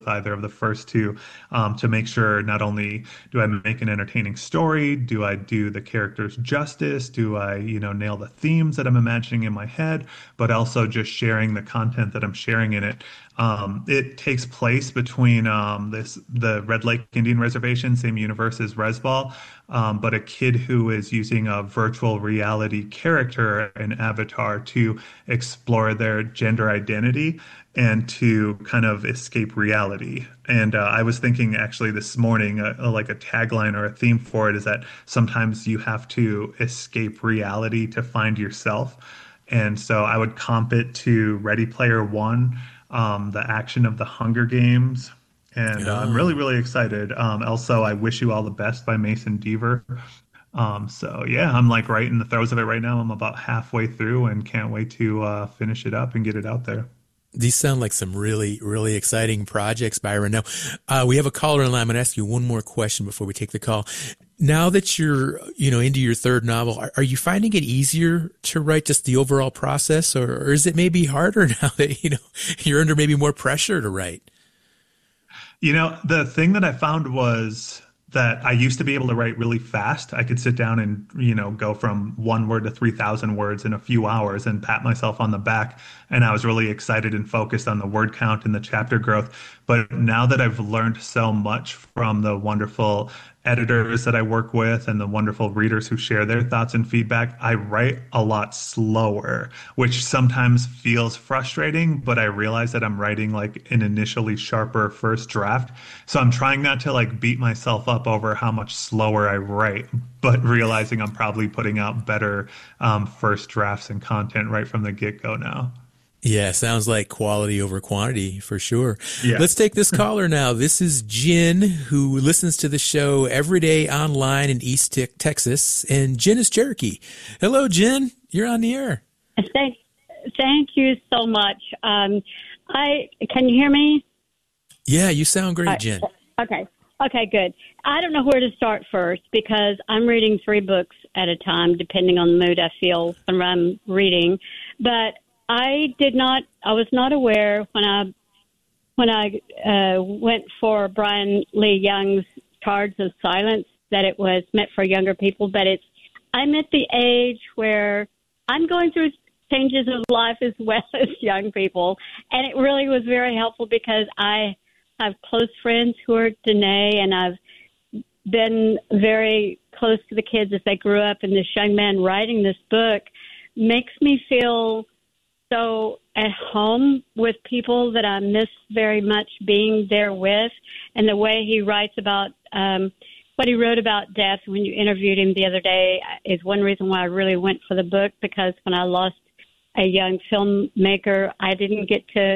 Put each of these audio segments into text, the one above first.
either of the first two, to make sure not only do I make an entertaining story, do I do the characters justice, do I, nail the themes that I'm imagining in my head, but also just sharing the content that I'm sharing in it. It takes place between the Red Lake Indian Reservation, same universe as Resball, but a kid who is using a virtual reality character, an avatar, to explore their gender identity and to kind of escape reality. And I was thinking actually this morning, like a tagline or a theme for it is that sometimes you have to escape reality to find yourself. And so I would comp it to Ready Player One, the action of the Hunger Games. And I'm really, Oh. really excited. Also, I Wish You All the Best by Mason Deaver. So yeah, I'm like right in the throes of it right now. I'm about halfway through and can't wait to finish it up and get it out there. These sound like some really, really exciting projects, Byron. Now, we have a caller in line. I'm going to ask you one more question before we take the call. Now that you're, into your third novel, are you finding it easier to write, just the overall process, or is it maybe harder now that, you're under maybe more pressure to write? The thing that I found was that I used to be able to write really fast. I could sit down and, go from one word to 3,000 words in a few hours and pat myself on the back. And I was really excited and focused on the word count and the chapter growth. But now that I've learned so much from the wonderful editors that I work with and the wonderful readers who share their thoughts and feedback, I write a lot slower, which sometimes feels frustrating, but I realize that I'm writing like an initially sharper first draft. So I'm trying not to like beat myself up over how much slower I write, but realizing I'm probably putting out better first drafts and content right from the get-go now. Yeah, sounds like quality over quantity for sure. Yeah. Let's take this caller now. This is Jen, who listens to the show every day online in Texas, and Jen is Cherokee. Hello, Jen. You're on the air. Thank, thank you so much. I can you hear me? Yeah, you sound great, Jen. Okay. Okay, good. I don't know where to start first because I'm reading 3 books at a time, depending on the mood I feel when I'm reading. But I was not aware when I went for Brian Lee Young's Cards of Silence that it was meant for younger people. But I'm at the age where I'm going through changes of life as well as young people, and it really was very helpful because I have close friends who are Danae, and I've been very close to the kids as they grew up. And this young man writing this book makes me feel so at home with people that I miss very much being there with. And the way he writes about what he wrote about death when you interviewed him the other day is one reason why I really went for the book, because when I lost a young filmmaker, I didn't get to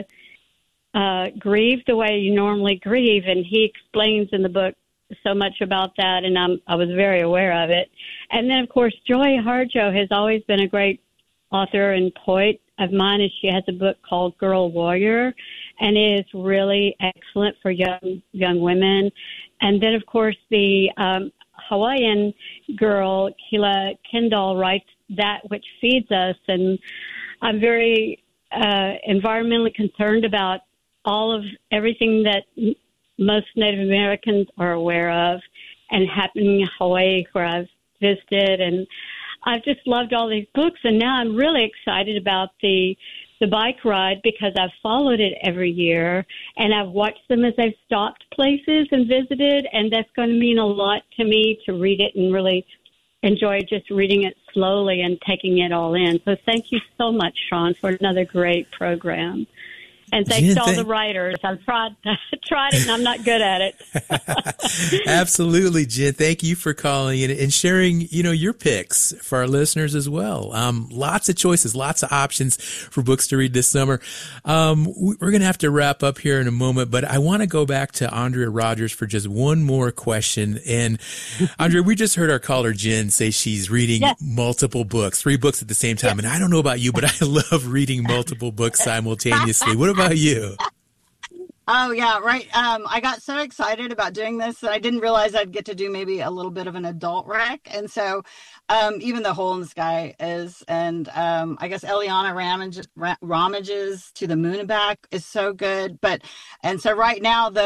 grieve the way you normally grieve. And he explains in the book so much about that, and I was very aware of it. And then, of course, Joy Harjo has always been a great author and poet of mine, and she has a book called Girl Warrior, and it is really excellent for young women. And then, of course, the Hawaiian girl, Kila Kendall, writes That Which Feeds Us, and I'm very environmentally concerned about everything that most Native Americans are aware of and happening in Hawaii, where I've visited. And I've just loved all these books, and now I'm really excited about the bike ride because I've followed it every year, and I've watched them as they've stopped places and visited, and that's going to mean a lot to me to read it and really enjoy just reading it slowly and taking it all in. So thank you so much, Sean, for another great program. And thanks to all the writers. I've tried it, and I'm not good at it. Absolutely, Jen. Thank you for calling and sharing, your picks for our listeners as well. Lots of choices, lots of options for books to read this summer. We're going to have to wrap up here in a moment, but I want to go back to Andrea Rogers for just one more question. And Andrea, we just heard our caller Jen say she's reading multiple books, 3 books at the same time. And I don't know about you, but I love reading multiple books simultaneously. What about you? Oh yeah, right. I got so excited about doing this that I didn't realize I'd get to do maybe a little bit of an adult rec. And so even the Hole in the Sky is, and I guess Eliana Ramage's To the Moon and Back is so good. But and so right now